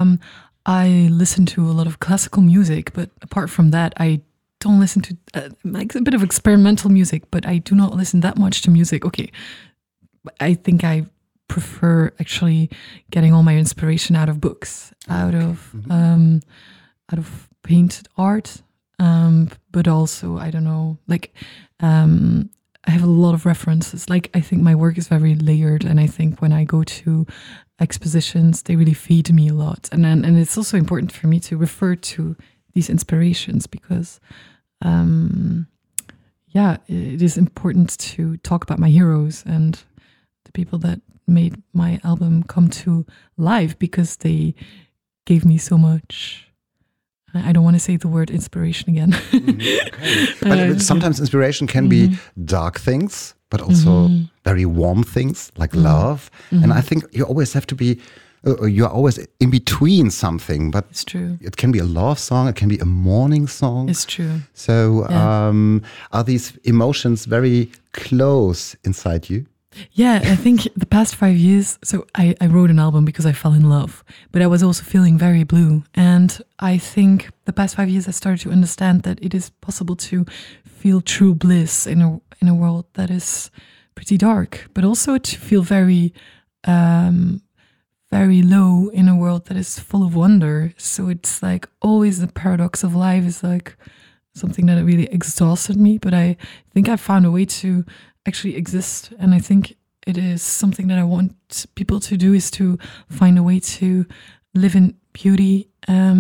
I listen to a lot of classical music, but apart from that, I don't listen to like a bit of experimental music, but I do not listen that much to music. Okay, I think I prefer actually getting all my inspiration out of books, out of painted art, but also I don't know, like I have a lot of references. Like I think my work is very layered, and I think when I go to expositions, they really feed me a lot, and it's also important for me to refer to these inspirations because it is important to talk about my heroes and the people that made my album come to life because they gave me so much. I don't want to say the word inspiration again. Okay. But sometimes inspiration can be dark things, but also very warm things like love. And I think you always have to be, you're always in between something. But it's true. It can be a love song, it can be a mourning song. It's true. So are these emotions very close inside you? Yeah, I think the past 5 years, so I wrote an album because I fell in love, but I was also feeling very blue. And I think the past 5 years I started to understand that it is possible to feel true bliss in a world that is pretty dark, but also to feel very, very low in a world that is full of wonder. So it's like always the paradox of life is like something that really exhausted me, but I think I found a way to actually exist, and I think it is something that I want people to do, is to find a way to live in beauty,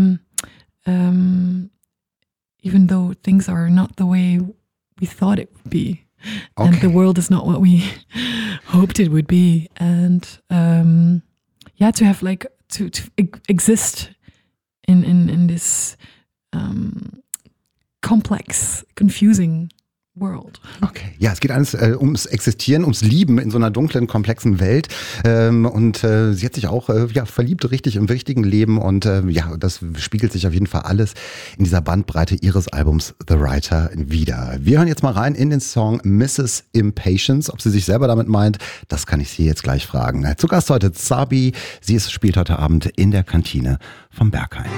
even though things are not the way we thought it would be, and the world is not what we hoped it would be, and to have like to exist in this complex, confusing world. Okay, ja, es geht alles ums Existieren, ums Lieben in so einer dunklen, komplexen Welt. Und sie hat sich auch verliebt, richtig im richtigen Leben. Und das spiegelt sich auf jeden Fall alles in dieser Bandbreite ihres Albums The Writer wieder. Wir hören jetzt mal rein in den Song Mrs. Impatience. Ob sie sich selber damit meint, das kann ich sie jetzt gleich fragen. Zu Gast heute Zabi. Sie spielt heute Abend in der Kantine vom Berghain.